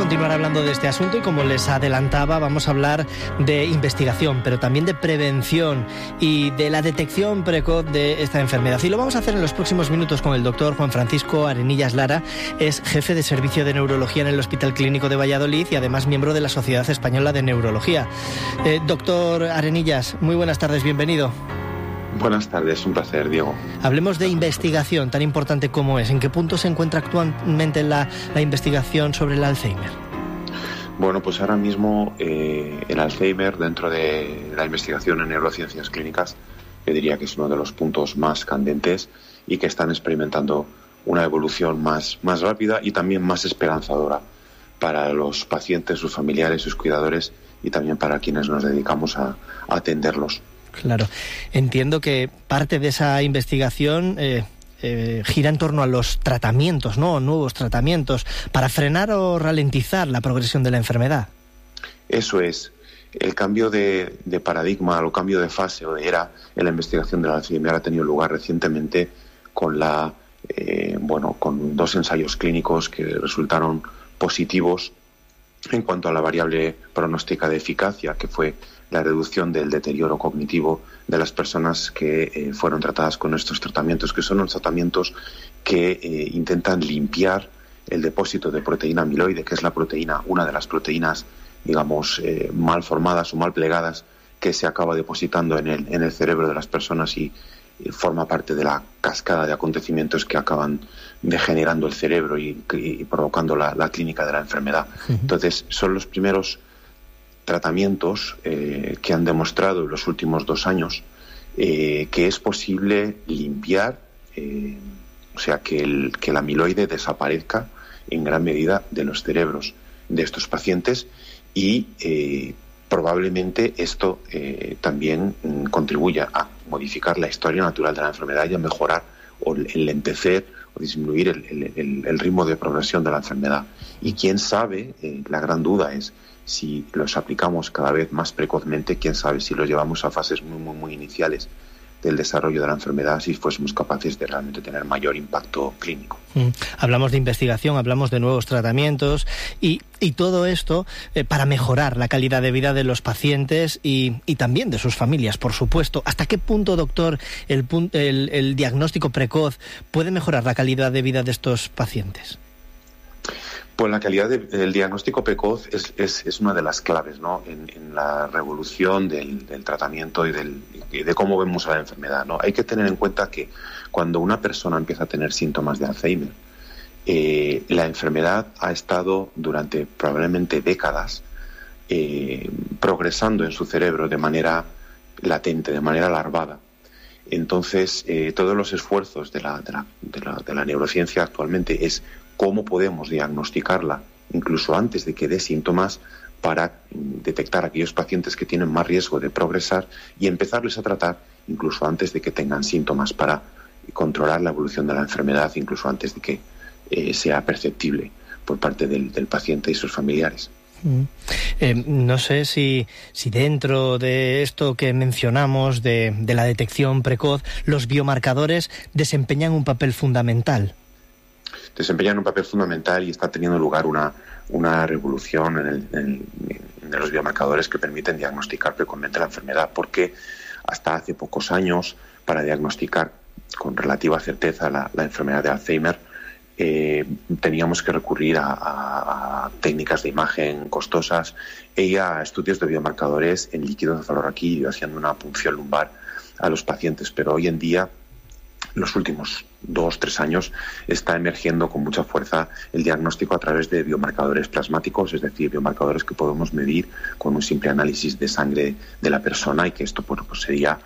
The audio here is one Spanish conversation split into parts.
continuar hablando de este asunto y, como les adelantaba, vamos a hablar de investigación, pero también de prevención y de la detección precoz de esta enfermedad. Y lo vamos a hacer en los próximos minutos con el doctor Juan Francisco Arenillas Lara. Es jefe de servicio de neurología en el Hospital Clínico de Valladolid y además miembro de la Sociedad Española de Neurología. Doctor Arenillas, muy buenas tardes, bienvenido. Buenas tardes, un placer, Diego. Hablemos de investigación, tan importante como es. ¿En qué punto se encuentra actualmente la investigación sobre el Alzheimer? Bueno, pues ahora mismo el Alzheimer, dentro de la investigación en neurociencias clínicas, yo diría que es uno de los puntos más candentes y que están experimentando una evolución más rápida y también más esperanzadora para los pacientes, sus familiares, sus cuidadores y también para quienes nos dedicamos a atenderlos. Claro. Entiendo que parte de esa investigación gira en torno a los tratamientos, ¿no? Nuevos tratamientos para frenar o ralentizar la progresión de la enfermedad. Eso es. El cambio de paradigma o cambio de fase o de era en la investigación del Alzheimer ha tenido lugar recientemente con con 2 ensayos clínicos que resultaron positivos en cuanto a la variable pronóstica de eficacia, que fue la reducción del deterioro cognitivo de las personas que fueron tratadas con estos tratamientos, que son unos tratamientos que intentan limpiar el depósito de proteína amiloide, que es la proteína, una de las proteínas, digamos, mal formadas o mal plegadas, que se acaba depositando en el cerebro de las personas y forma parte de la cascada de acontecimientos que acaban degenerando el cerebro y provocando la clínica de la enfermedad. Uh-huh. Entonces, son los primeros tratamientos que han demostrado en los últimos 2 años que es posible limpiar, o sea, que el amiloide desaparezca en gran medida de los cerebros de estos pacientes y probablemente esto también contribuya a modificar la historia natural de la enfermedad y a mejorar o enlentecer o disminuir el ritmo de progresión de la enfermedad. Y quién sabe, la gran duda es si los aplicamos cada vez más precozmente, quién sabe si los llevamos a fases muy iniciales del desarrollo de la enfermedad, si fuésemos capaces de realmente tener mayor impacto clínico. Hablamos de investigación, hablamos de nuevos tratamientos y todo esto para mejorar la calidad de vida de los pacientes y también de sus familias, por supuesto. ¿Hasta qué punto, doctor, el diagnóstico precoz puede mejorar la calidad de vida de estos pacientes? Pues la calidad del diagnóstico precoz es una de las claves, ¿no? En la revolución del tratamiento y de cómo vemos a la enfermedad, ¿no? Hay que tener en cuenta que cuando una persona empieza a tener síntomas de Alzheimer, la enfermedad ha estado durante probablemente décadas progresando en su cerebro de manera latente, de manera larvada. Entonces, todos los esfuerzos de la neurociencia actualmente es cómo podemos diagnosticarla incluso antes de que dé síntomas para detectar a aquellos pacientes que tienen más riesgo de progresar y empezarles a tratar incluso antes de que tengan síntomas para controlar la evolución de la enfermedad, incluso antes de que sea perceptible por parte del paciente y sus familiares. No sé si dentro de esto que mencionamos de la detección precoz, los biomarcadores desempeñan un papel fundamental. Desempeñan un papel fundamental y está teniendo lugar una revolución en los biomarcadores que permiten diagnosticar precozmente la enfermedad, porque hasta hace pocos años, para diagnosticar con relativa certeza la enfermedad de Alzheimer, teníamos que recurrir a técnicas de imagen costosas y a estudios de biomarcadores en líquido cefalorraquídeo, haciendo una punción lumbar a los pacientes. Pero hoy en día, los últimos 2-3 años, está emergiendo con mucha fuerza el diagnóstico a través de biomarcadores plasmáticos, es decir, biomarcadores que podemos medir con un simple análisis de sangre de la persona, y que esto pues sería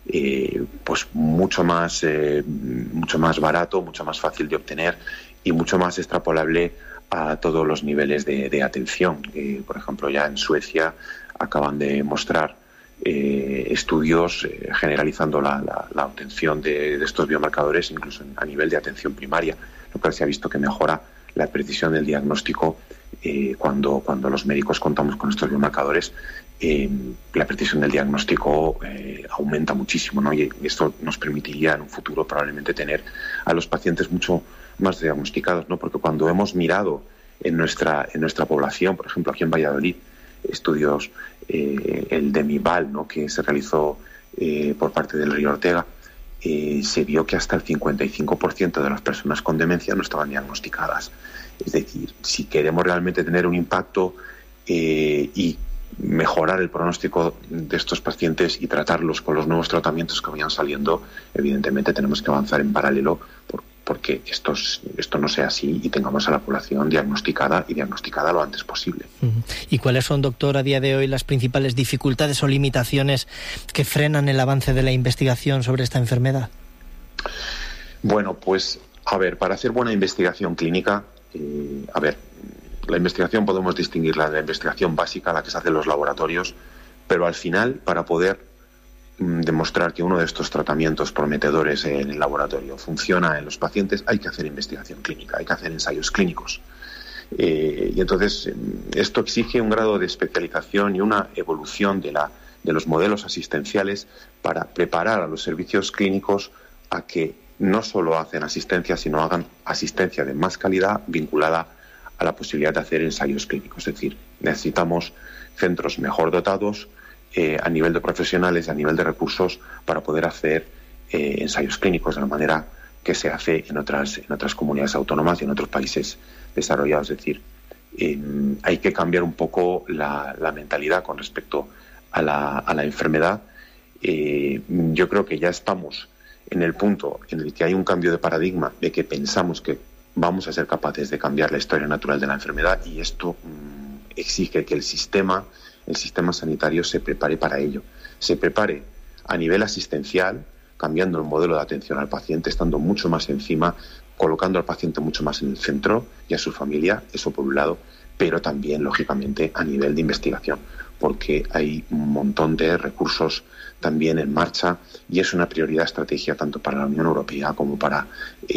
mucho más barato, mucho más fácil de obtener y mucho más extrapolable a todos los niveles de atención. Por ejemplo, ya en Suecia acaban de mostrar estudios generalizando la obtención de estos biomarcadores incluso a nivel de atención primaria, lo cual se ha visto que mejora la precisión del diagnóstico cuando los médicos contamos con estos biomarcadores. La precisión del diagnóstico aumenta muchísimo, ¿no? Y esto nos permitiría en un futuro probablemente tener a los pacientes mucho más diagnosticados, ¿no? Porque cuando hemos mirado en nuestra población. Por ejemplo, aquí en Valladolid, estudios, el de MIVAL, ¿no?, que se realizó por parte del Río Ortega, se vio que hasta el 55% de las personas con demencia no estaban diagnosticadas. Es decir, si queremos realmente tener un impacto y mejorar el pronóstico de estos pacientes y tratarlos con los nuevos tratamientos que vayan saliendo, evidentemente tenemos que avanzar en paralelo porque esto no sea así y tengamos a la población diagnosticada lo antes posible. ¿Y cuáles son, doctor, a día de hoy las principales dificultades o limitaciones que frenan el avance de la investigación sobre esta enfermedad? Bueno, pues, para hacer buena investigación clínica, la investigación podemos distinguirla de la investigación básica, la que se hace en los laboratorios, pero al final, para poder demostrar que uno de estos tratamientos prometedores en el laboratorio funciona en los pacientes, hay que hacer investigación clínica, hay que hacer ensayos clínicos. Y entonces esto exige un grado de especialización y una evolución de los modelos asistenciales para preparar a los servicios clínicos a que no solo hacen asistencia, sino hagan asistencia de más calidad vinculada a la posibilidad de hacer ensayos clínicos. Es decir, necesitamos centros mejor dotados a nivel de profesionales, a nivel de recursos, para poder hacer ensayos clínicos de la manera que se hace en otras comunidades autónomas y en otros países desarrollados. Es decir, hay que cambiar un poco la mentalidad con respecto a la enfermedad. Yo creo que ya estamos en el punto en el que hay un cambio de paradigma, de que pensamos que vamos a ser capaces de cambiar la historia natural de la enfermedad, y esto exige que el sistema sanitario se prepare para ello. Se prepare a nivel asistencial, cambiando el modelo de atención al paciente, estando mucho más encima, colocando al paciente mucho más en el centro y a su familia, eso por un lado, pero también, lógicamente, a nivel de investigación, porque hay un montón de recursos también en marcha y es una prioridad estratégica tanto para la Unión Europea como para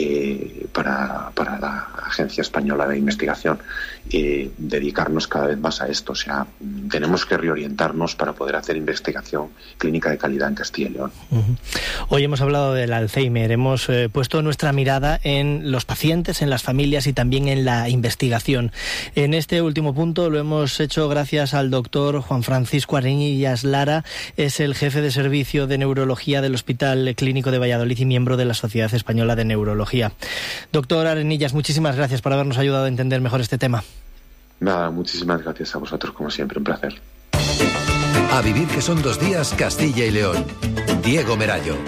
la Agencia Española de Investigación, dedicarnos cada vez más a esto. O sea, tenemos que reorientarnos para poder hacer investigación clínica de calidad en Castilla y León. Hoy hemos hablado del Alzheimer, hemos puesto nuestra mirada en los pacientes, en las familias y también en la investigación. En este último punto lo hemos hecho gracias al doctor Juan Francisco Arenillas Lara, es el jefe de servicio de neurología del Hospital Clínico de Valladolid y miembro de la Sociedad Española de Neurología. Doctor Arenillas, muchísimas gracias por habernos ayudado a entender mejor este tema. Nada, muchísimas gracias a vosotros, como siempre, un placer. A vivir, que son 2 días, Castilla y León. Diego Merayo.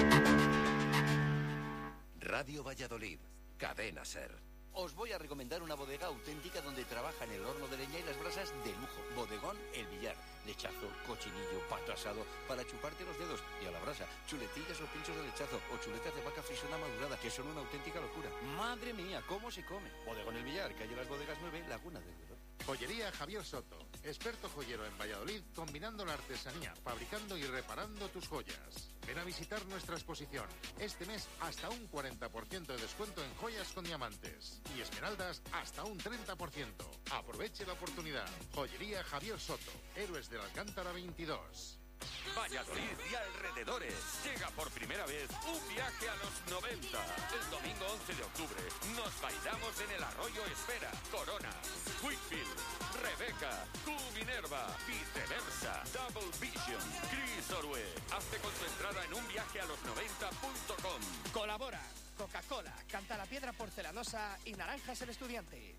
Radio Valladolid, Cadena SER. Os voy a recomendar una bodega auténtica donde trabajan el horno de leña y las brasas de lujo. Bodegón El Villar. Lechazo, cochinillo, pato asado, para chuparte los dedos y a la brasa. Chuletillas o pinchos de lechazo o chuletas de vaca frisona madurada, que son una auténtica locura. ¡Madre mía, cómo se come! Bodegón El Villar, calle Las Bodegas 9, Laguna del Duero. Joyería Javier Soto, experto joyero en Valladolid, combinando la artesanía, fabricando y reparando tus joyas. Ven a visitar nuestra exposición. Este mes hasta un 40% de descuento en joyas con diamantes. Y esmeraldas hasta un 30%. Aproveche la oportunidad. Joyería Javier Soto, Héroes de la Alcántara 22. Valladolid y alrededores. Llega por primera vez un viaje a los 90. El domingo 11 de octubre nos bailamos en el Arroyo Espera, Corona, Wickfield, Rebeca, Q Minerva, Viceversa, Double Vision, Chris Orue. Hazte con tu entrada en unviajealos90.com. Colabora Coca-Cola, Cantalapiedra Porcelanosa y Naranjas el Estudiante.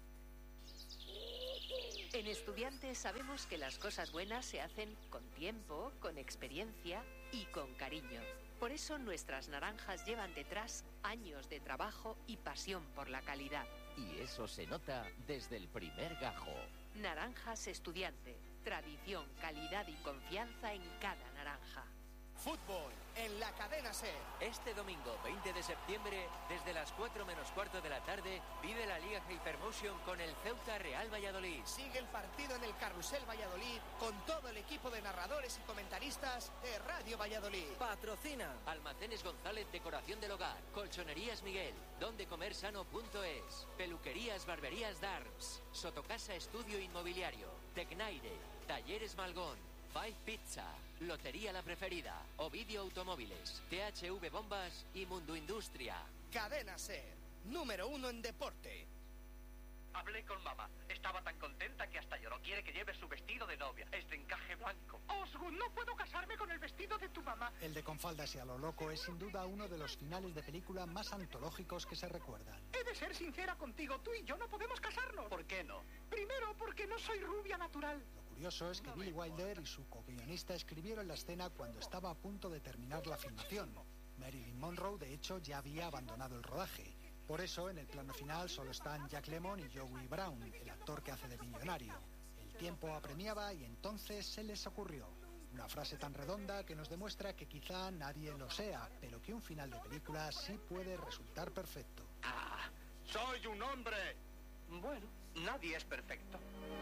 En Estudiantes sabemos que las cosas buenas se hacen con tiempo, con experiencia y con cariño. Por eso nuestras naranjas llevan detrás años de trabajo y pasión por la calidad. Y eso se nota desde el primer gajo. Naranjas Estudiante. Tradición, calidad y confianza en cada naranja. Fútbol en la Cadena SER. Este domingo 20 de septiembre, desde las 4 menos cuarto de la tarde, vive la Liga Hypermotion con el Ceuta Real Valladolid. Sigue el partido en el Carrusel Valladolid con todo el equipo de narradores y comentaristas de Radio Valladolid. Patrocina Almacenes González, decoración del hogar. Colchonerías Miguel, dondecomersano.es. Peluquerías Barberías Darms. Sotocasa Estudio Inmobiliario. Tecnaire. Talleres Malgón. Five Pizza, Lotería La Preferida, Ovidio Automóviles, THV Bombas y Mundo Industria. Cadena SER, número 1 en deporte. Hablé con mamá. Estaba tan contenta que hasta lloró. Quiere que lleve su vestido de novia. Es de encaje blanco. Osgood, no puedo casarme con el vestido de tu mamá. El de Con faldas y a lo loco es sin duda uno de los finales de película más antológicos que se recuerdan. He de ser sincera contigo. Tú y yo no podemos casarnos. ¿Por qué no? Primero, porque no soy rubia natural. Lo curioso es que Billy Wilder y su co-guionista escribieron la escena cuando estaba a punto de terminar la filmación. Marilyn Monroe, de hecho, ya había abandonado el rodaje. Por eso, en el plano final solo están Jack Lemmon y Joey Brown, el actor que hace de millonario. El tiempo apremiaba y entonces se les ocurrió una frase tan redonda que nos demuestra que quizá nadie lo sea, pero que un final de película sí puede resultar perfecto. ¡Soy un hombre! Bueno, nadie es perfecto.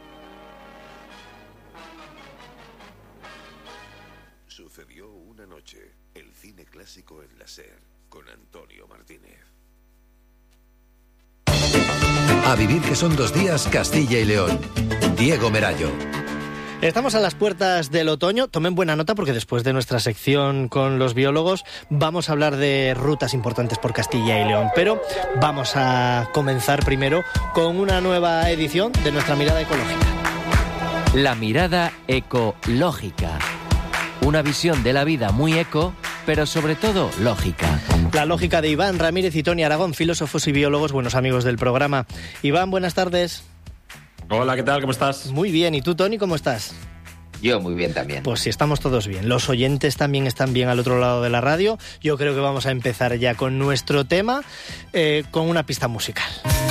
Sucedió una noche, el cine clásico en la SER, con Antonio Martínez. A vivir que son 2 días, Castilla y León. Diego Merallo. Estamos a las puertas del otoño. Tomen buena nota porque después de nuestra sección con los biólogos vamos a hablar de rutas importantes por Castilla y León. Pero vamos a comenzar primero con una nueva edición de nuestra mirada ecológica. La mirada ecológica. Una visión de la vida muy eco, pero sobre todo lógica. La lógica de Iván Ramírez y Tony Aragón, filósofos y biólogos, buenos amigos del programa. Iván, buenas tardes. Hola, ¿qué tal? ¿Cómo estás? Muy bien. ¿Y tú, Tony, cómo estás? Yo muy bien también. Pues sí, estamos todos bien. Los oyentes también están bien al otro lado de la radio. Yo creo que vamos a empezar ya con nuestro tema, con una pista musical.